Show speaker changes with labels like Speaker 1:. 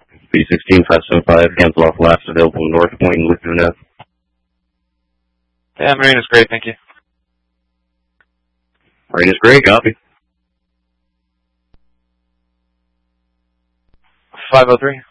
Speaker 1: B16 575, cancel off last available North Point and Laguna.
Speaker 2: Yeah, Marine is great, thank you.
Speaker 1: Marine is great, copy.
Speaker 2: 503.